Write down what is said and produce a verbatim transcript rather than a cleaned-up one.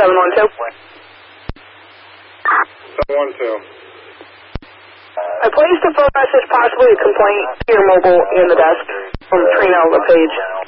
seven one two. seven one two. I placed a phone message, possibly a complaint, to your mobile in the desk from Trina LePage.